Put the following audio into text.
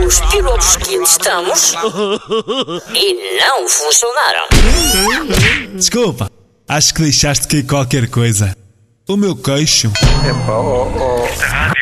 os pilotos que testamos e não funcionaram. Desculpa, acho que deixaste cair qualquer coisa. O meu queixo.